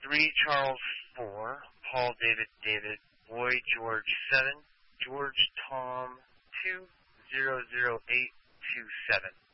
3 Charles 4, Paul David David, Boy George 7, George Tom 2, 00827.